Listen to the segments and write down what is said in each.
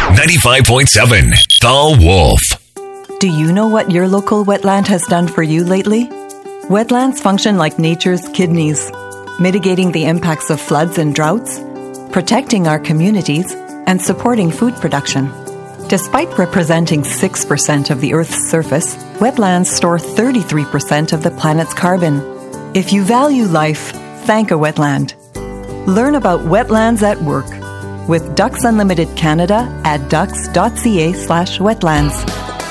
95.7 The Wolf. Do you know what your local wetland has done for you lately? Wetlands function like nature's kidneys, mitigating the impacts of floods and droughts, protecting our communities, and supporting food production. Despite representing 6% of the Earth's surface, wetlands store 33% of the planet's carbon. If you value life, thank a wetland. Learn about wetlands at work with Ducks Unlimited Canada at ducks.ca/wetlands.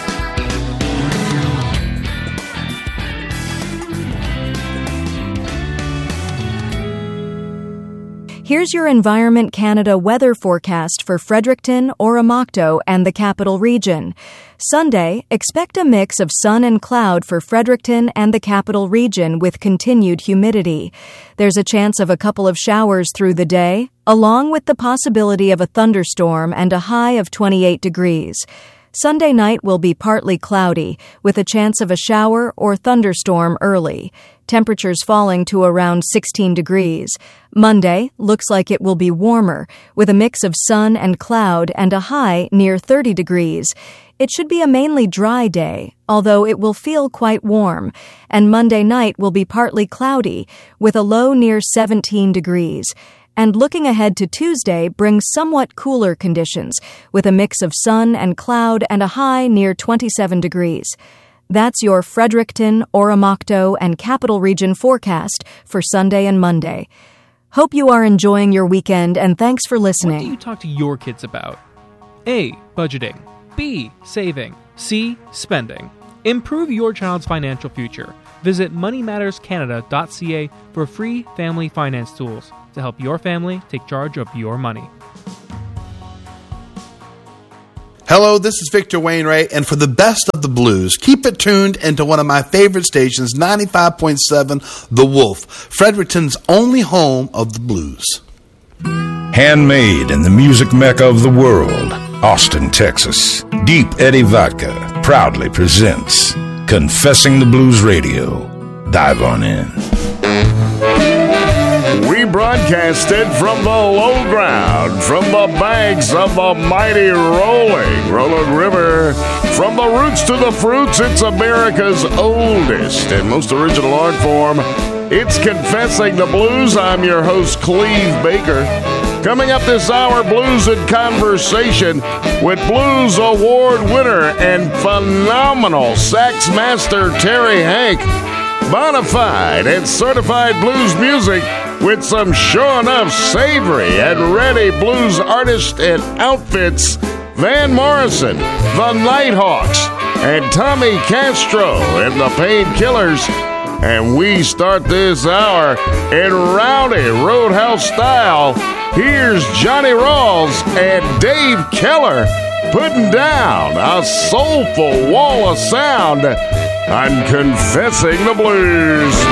Here's your Environment Canada weather forecast for Fredericton, Oromocto, and the Capital Region. Sunday, expect a mix of sun and cloud for Fredericton and the Capital Region with continued humidity. There's a chance of a couple of showers through the day, along with the possibility of a thunderstorm and a high of 28 degrees. Sunday night will be partly cloudy, with a chance of a shower or thunderstorm early. Temperatures falling to around 16 degrees. Monday looks like it will be warmer, with a mix of sun and cloud and a high near 30 degrees. It should be a mainly dry day, although it will feel quite warm, and Monday night will be partly cloudy, with a low near 17 degrees. And looking ahead to Tuesday brings somewhat cooler conditions, with a mix of sun and cloud and a high near 27 degrees. That's your Fredericton, Oromocto, and Capital Region forecast for Sunday and Monday. Hope you are enjoying your weekend, and thanks for listening. What do you talk to your kids about? A. Budgeting. B. Saving. C. Spending. Improve your child's financial future. Visit moneymatterscanada.ca for free family finance tools to help your family take charge of your money. Hello, this is Victor Wainwright, and for the best of the blues, keep it tuned into one of my favorite stations, 95.7 The Wolf, Fredericton's only home of the blues. Handmade in the music mecca of the world, Austin, Texas, Deep Eddy Vodka proudly presents Confessing the Blues Radio. Dive on in. We broadcasted from the low ground, from the banks of the mighty rolling Roanoke River. From the roots to the fruits, it's America's oldest and most original art form. It's Confessing the Blues. I'm your host, Cleve Baker. Coming up this hour, Blues in Conversation with Blues Award winner and phenomenal sax master Terry Hank. Bonafide and certified blues music with some sure enough savory and ready blues artists and outfits, Van Morrison, the Nighthawks, and Tommy Castro and the Painkillers. And we start this hour in rowdy Roadhouse style. Here's Johnny Rawls and Dave Keller putting down a soulful wall of sound on Confessing the Blues.